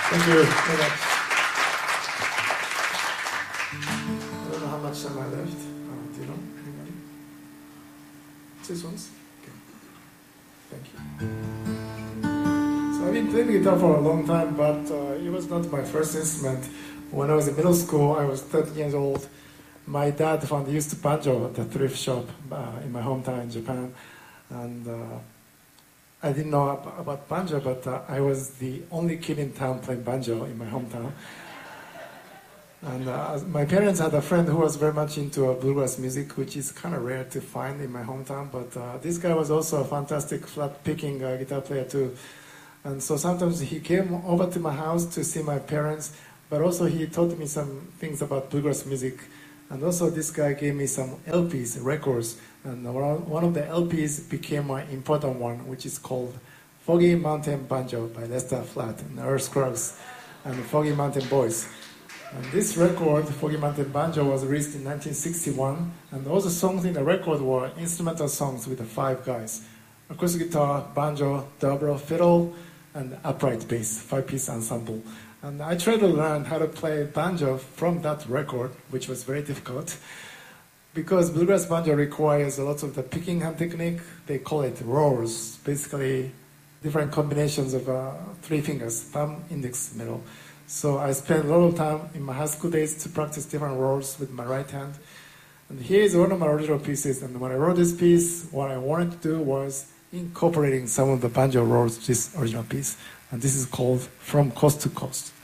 Thank you very much. I don't know how much time I left. Do you know? Anybody? 2 songs? Okay. Thank you. So I've been playing guitar for a long time, but it was not my first instrument. When I was in middle school, I was 13 years old. My dad found a used banjo at a thrift shop in my hometown in Japan. And I didn't know about banjo, but I was the only kid in town playing banjo in my hometown. And my parents had a friend who was very much into bluegrass music, which is kind of rare to find in my hometown. But this guy was also a fantastic flat-picking guitar player too. And so sometimes he came over to my house to see my parents, but also he taught me some things about bluegrass music. And also this guy gave me some LPs, records. And one of the LPs became my important one, which is called Foggy Mountain Banjo by Lester Flatt and Earl Scruggs and the Foggy Mountain Boys. And this record, Foggy Mountain Banjo, was released in 1961. And all the songs in the record were instrumental songs with the 5 guys. Acoustic guitar, banjo, dobro, fiddle, and upright bass, 5-piece ensemble. And I tried to learn how to play banjo from that record, which was very difficult. Because bluegrass banjo requires a lot of the picking hand technique, they call it rolls, basically different combinations of 3 fingers, thumb, index, middle. So I spent a lot of time in my high school days to practice different rolls with my right hand. And here is one of my original pieces. And when I wrote this piece, what I wanted to do was incorporating some of the banjo rolls to this original piece. And this is called From Coast to Coast.